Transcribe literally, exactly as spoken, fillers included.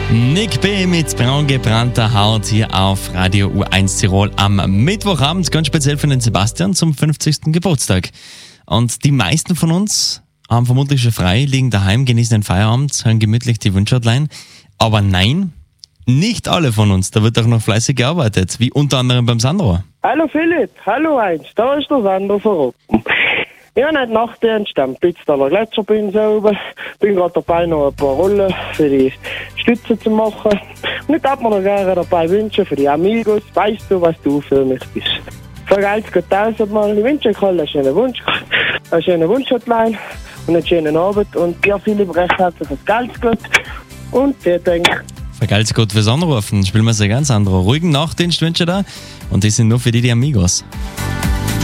Nick B. mit braungebrannter Haut hier auf Radio U eins Tirol am Mittwochabend, ganz speziell für den Sebastian zum fünfzigsten Geburtstag. Und die meisten von uns haben vermutlich schon frei, liegen daheim, genießen den Feierabend, hören gemütlich die Wunschhotline. Aber nein, nicht alle von uns, da wird auch noch fleißig gearbeitet, wie unter anderem beim Sandro. Hallo Philipp, hallo eins, da ist der Sandro verrückt. Ich habe heute Nacht einen Stammpitz an der Gletscherpinsel oben. Bin gerade dabei, noch ein paar Rollen für die Stütze zu machen. Und ich darf mir noch gerne dabei wünschen für die Amigos. Weißt du, was du für mich bist? Vergelt's Gott tausendmal. Ich wünsche euch allen einen schönen Wunsch, eine schöne Wunschhotline und einen schönen Abend. Und dir, Philipp, recht herzlich fürs Geldgut. Und dir denke Vergelt's Gott fürs Anrufen. Spielen wir sehr ganz, Sandro. Ruhigen Nachtdienst wünsche ich dir. Und die sind nur für die, die Amigos.